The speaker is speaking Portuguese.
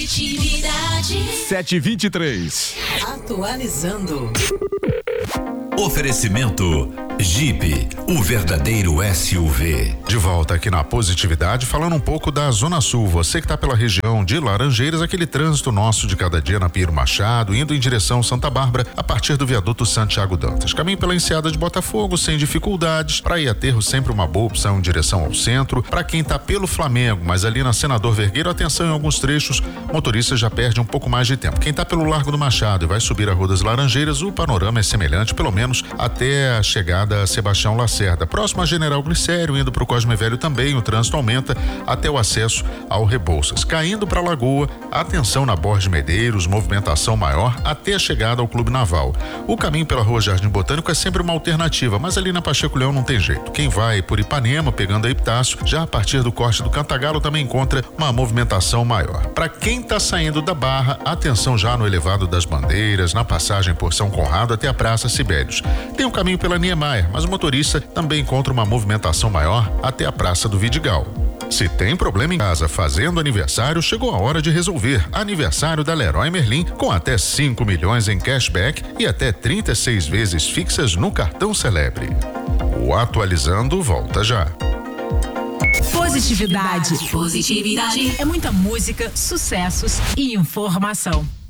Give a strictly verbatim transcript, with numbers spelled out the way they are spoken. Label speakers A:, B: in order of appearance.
A: sete e vinte e três.
B: Atualizando.
C: Oferecimento Jeep, o verdadeiro S U V.
D: De volta aqui na Positividade, falando um pouco da Zona Sul. Você que está pela região de Laranjeiras, aquele trânsito nosso de cada dia na Pinheiro Machado, indo em direção Santa Bárbara, a partir do viaduto Santiago Dantas. Caminho pela Enseada de Botafogo, sem dificuldades. Para ir a Aterro, sempre uma boa opção em direção ao centro. Para quem está pelo Flamengo, mas ali na Senador Vergueiro, atenção em alguns trechos, motorista já perde um pouco mais de tempo. Quem está pelo Largo do Machado e vai subir a Rua das Laranjeiras, o panorama é semelhante, pelo menos até a chegada a Sebastião Lacerda. Próximo a General Glicério, indo para o Cosme Velho também, o trânsito aumenta até o acesso ao Rebouças. Caindo para a Lagoa, atenção na Borges Medeiros, movimentação maior até a chegada ao Clube Naval. O caminho pela Rua Jardim Botânico é sempre uma alternativa, mas ali na Pacheco Leão não tem jeito. Quem vai por Ipanema, pegando a Epitácio, já a partir do corte do Cantagalo também encontra uma movimentação maior. Para quem está saindo da Barra, atenção já no elevado das Bandeiras, na passagem por São Conrado até a Praça Sibérios. Tem um caminho pela Niemeyer, mas o motorista também encontra uma movimentação maior até a Praça do Vidigal. Se tem problema em casa fazendo aniversário, chegou a hora de resolver. Aniversário da Leroy Merlin com até cinco milhões em cashback e até trinta e seis vezes fixas no cartão Celebre. O Atualizando volta já.
B: Positividade.
E: Positividade.
B: É muita música, sucessos e informação.